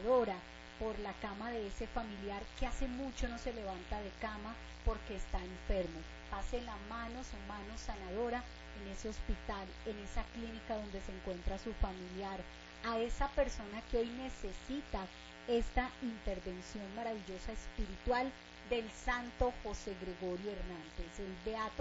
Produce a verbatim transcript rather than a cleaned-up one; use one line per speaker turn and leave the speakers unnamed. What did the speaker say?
sanadora por la cama de ese familiar que hace mucho no se levanta de cama porque está enfermo. Pase la mano, su mano sanadora en ese hospital, en esa clínica donde se encuentra su familiar, a esa persona que hoy necesita esta intervención maravillosa espiritual del santo José Gregorio Hernández, el beato